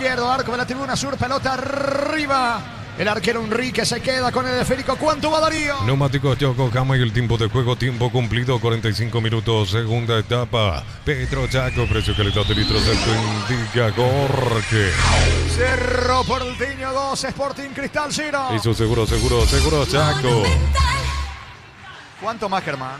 izquierdo, arco de la tribuna sur, pelota arriba. El arquero Enrique se queda con el esférico. ¿Cuánto va Darío? Neumáticos Yokohama y el tiempo de juego, tiempo cumplido, 45 minutos, segunda etapa. Petro Chaco, precio calidad de litros, esto indica Jorge. Cerro Porteño 2, Sporting Cristal 0. Y su seguro Chaco. ¿Cuánto más, Germán?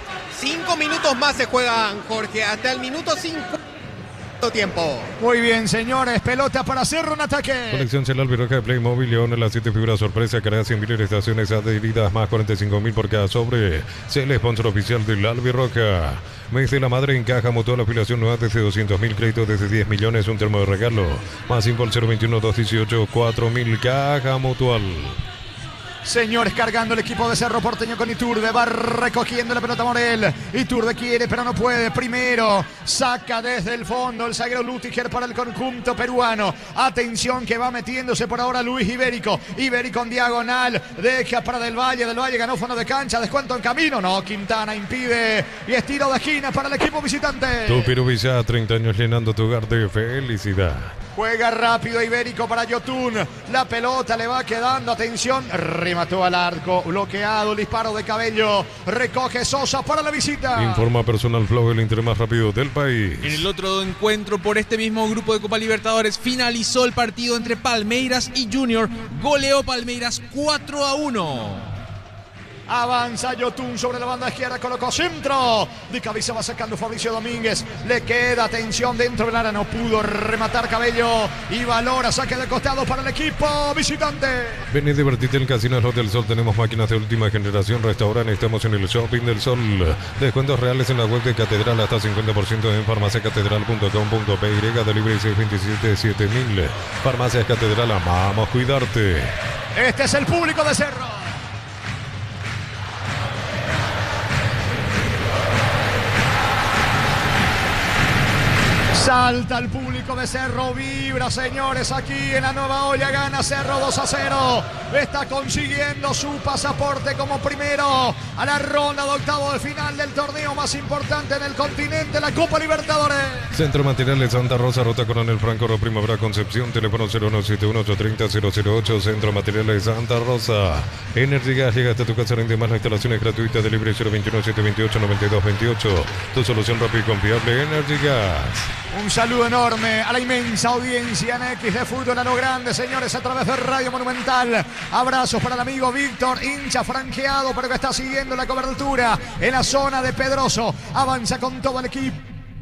5 minutos más se juegan, Jorge, hasta el minuto 50 tiempo. Muy bien, señores, pelota para Cerro en ataque. Colección Celal Albirroja de Playmobil, León, las 7 figuras sorpresa, creará 100.000 estaciones adheridas, más 45.000 por cada sobre. Es el sponsor oficial del Albirroja. Mes de la Madre en Caja Mutual, afiliación nueva desde 200.000, créditos desde 10 millones, un termo de regalo. Más info al 021-218-4000, Caja Mutual. Señores, cargando el equipo de Cerro Porteño con Iturbe. Va recogiendo la pelota Morel. Iturbe quiere, pero no puede. Primero, saca desde el fondo el zaguero Lutiger para el conjunto peruano. Atención que va metiéndose por ahora Luis Ibérico. Ibérico en diagonal. Deja para Del Valle. Del Valle ganó fondo de cancha. Descuento en camino. No, Quintana impide. Y es tiro de esquina para el equipo visitante. Tu Pirubilla, 30 años llenando tu hogar de felicidad. Juega rápido Ibérico para Yotun. La pelota le va quedando. Atención. Remató al arco. Bloqueado. El disparo de Cabello. Recoge Sosa para la visita. Informa Personal Flow, el Inter más rápido del país. En el otro encuentro por este mismo grupo de Copa Libertadores finalizó el partido entre Palmeiras y Junior. Goleó Palmeiras 4-1. Avanza Yotun sobre la banda izquierda, colocó centro. De cabeza va sacando Fabricio Domínguez. Le queda atención dentro del área. No pudo rematar Cabello. Y valora saque de costado para el equipo visitante. Ven y divertite en el Casino Slot del Sol. Tenemos máquinas de última generación, restaurante. Estamos en el Shopping del Sol. Descuentos reales en la web de Catedral. Hasta 50% en farmaciacatedral.com.py. Delivery 627-7000. Farmacias Catedral, amamos cuidarte. Este es el público de Cerro. Salta el público de Cerro, vibra, señores, aquí en la Nueva Olla, gana Cerro 2-0. Está consiguiendo su pasaporte como primero a la ronda de octavo de final del torneo más importante en el continente, la Copa Libertadores. Centro Materiales Santa Rosa, Ruta Coronel Franco, Primavera Concepción, teléfono 0171830-008, Centro Materiales Santa Rosa. Energy Gas, llega hasta tu casa, rinde más, la instalación es gratuita, delivery 021-728-9228. Tu solución rápida y confiable, Energy Gas. Un saludo enorme a la inmensa audiencia en X de Fútbol a lo grande, señores, a través de Radio Monumental. Abrazos para el amigo Víctor, hincha franqueado, pero que está siguiendo la cobertura en la zona de Pedroso. Avanza con todo el equipo.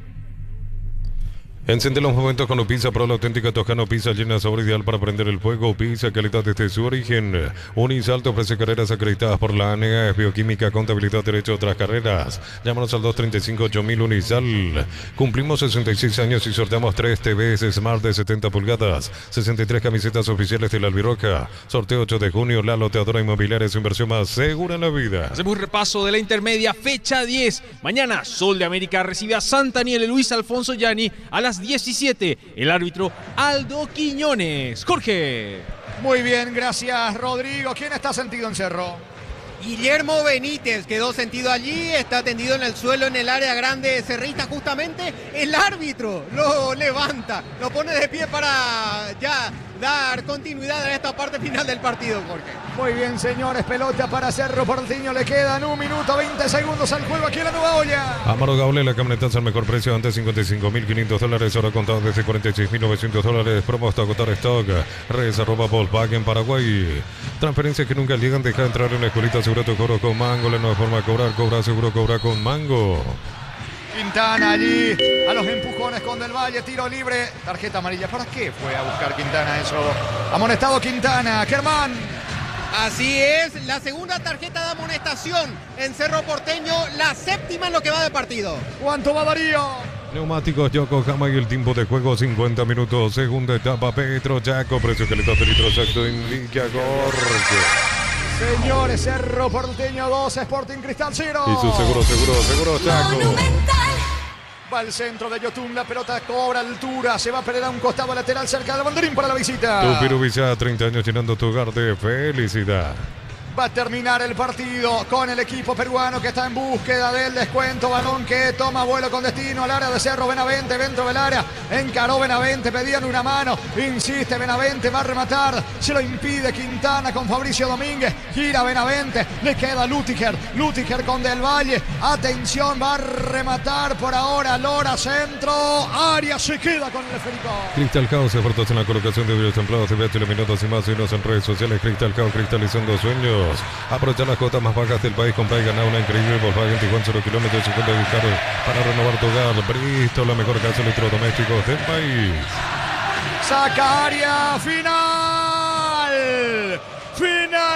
Enciende los momentos con Pizza Pro, la auténtica Toscano Pizza, llena sabor ideal para prender el fuego. Pizza, calidad desde su origen. Unisalto ofrece carreras acreditadas por la ANEA, bioquímica, contabilidad, derecho, otras carreras. Llámanos al 235-8000 Unisal. Cumplimos 66 años y sorteamos 3 TVs Smart de 70 pulgadas, 63 camisetas oficiales de la Albirroja. Sorteo 8 de junio, La Loteadora Inmobiliaria, su inversión más segura en la vida. Hacemos un repaso de la intermedia, fecha 10. Mañana, Sol de América recibe a Santa Daniel Luis Alfonso Yani a las 17. El árbitro Aldo Quiñones. Jorge. Muy bien, gracias Rodrigo. ¿Quién está sentido en Cerro? Guillermo Benítez quedó sentido allí, está tendido en el suelo en el área grande cerrista. Justamente el árbitro lo levanta, lo pone de pie para ya dar continuidad a esta parte final del partido, Jorge. Muy bien, señores, pelota para Cerro Porteño, le quedan 1 minuto 20 segundos al juego aquí en la Nueva Olla. Amaro Gaule, la camionetaza al mejor precio, antes $55.500, ahora contado desde $46.900. Promo hasta agotar stock. Redes @ Volkswagen Paraguay. Transferencias que nunca llegan, deja entrar en la escuelita. Seguro tu cobro con Mango, la nueva forma de cobrar, cobra seguro, cobra con Mango. Quintana allí, a los empujones con Del Valle, tiro libre, tarjeta amarilla. ¿Para qué fue a buscar Quintana eso? Amonestado Quintana, Germán. Así es, la segunda tarjeta de amonestación en Cerro Porteño, la séptima en lo que va de partido. ¿Cuánto va Darío? Neumáticos Yokohama y el tiempo de juego 50 minutos. Segunda etapa, Petro Chaco, precio calidad de litro exacto, indica Jorge. Señores, Cerro Porteño 2, Sporting Cristal 0. Y su seguro Chaco. Va al centro de Yotun, la pelota cobra altura, se va a perder a un costado lateral cerca del banderín para la visita. Tu Pirubilla, 30 años llenando tu hogar de felicidad. Va a terminar el partido con el equipo peruano que está en búsqueda del descuento. Balón que toma vuelo con destino al área de Cerro. Benavente dentro del área. Encaró Benavente, pedían una mano. Insiste Benavente, va a rematar. Se lo impide Quintana con Fabricio Domínguez. Gira Benavente, le queda Lutiger. Lutiger con Del Valle. Atención, va a rematar por ahora Lora, centro. Arias se queda con el esférico. Cristal Caos, expertos en la colocación de videos templados y vetos iluminados y más signos en redes sociales. Cristal Caos, cristalizando sueños. Aprovecha las cotas más bajas del país. Compra y gana una increíble Volkswagen Tiguan 0 kilómetros 50 de buscar para renovar tu hogar. Bristol, la mejor casa de electrodomésticos del país. Saca Arias, final. Final.